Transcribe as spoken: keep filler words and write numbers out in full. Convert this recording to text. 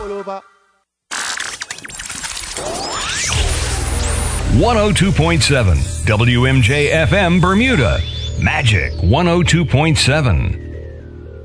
all over. one oh two point seven W M J F M Bermuda. Magic one oh two point seven.